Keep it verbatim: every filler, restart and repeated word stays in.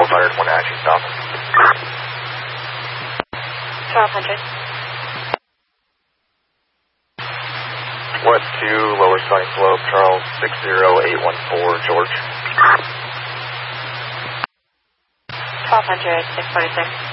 fired one action stop. twelve hundred. West two, lower sunny slope, Charles six zero eight one four, George. twelve hundred, six twenty-six.